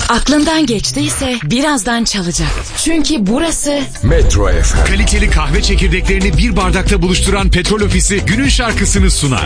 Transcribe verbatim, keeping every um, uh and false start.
Aklından geçtiyse birazdan çalacak. Çünkü burası Metro F M. Kaliteli kahve çekirdeklerini bir bardakta buluşturan Petrol Ofisi günün şarkısını sunar.